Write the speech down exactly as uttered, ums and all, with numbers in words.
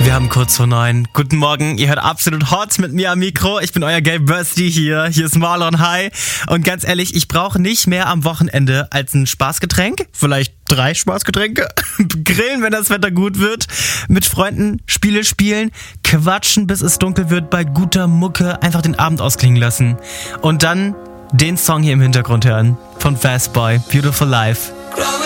Wir haben kurz vor neun. Guten Morgen, ihr hört Absolut Hot mit mir am Mikro. Ich bin euer Gay Bursty hier. Hier ist Marlon, hi. Und ganz ehrlich, ich brauche nicht mehr am Wochenende als ein Spaßgetränk. Vielleicht drei Spaßgetränke. Grillen, wenn das Wetter gut wird. Mit Freunden Spiele spielen. Quatschen, bis es dunkel wird. Bei guter Mucke einfach den Abend ausklingen lassen. Und dann den Song hier im Hintergrund hören. Von Fastboy, Beautiful Life.